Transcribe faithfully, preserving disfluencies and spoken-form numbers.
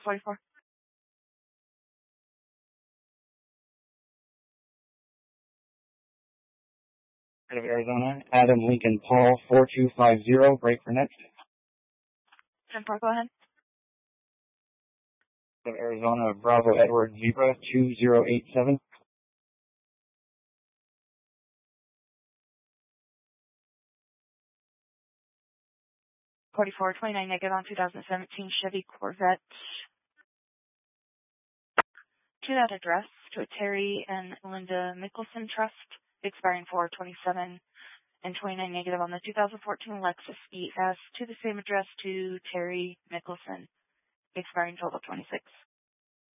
forty-four. State of Arizona, Adam Lincoln Paul four two five zero, break for next. ten four, go ahead. State of Arizona, Bravo Edward Zebra two zero eight seven. forty-four, twenty-nine negative on two thousand seventeen Chevy Corvette. To that address, to a Terry and Linda Mickelson Trust, expiring four twenty-seven, and twenty-nine negative on the two thousand fourteen Lexus E S, to the same address to Terry Mickelson, expiring twelve twenty-six.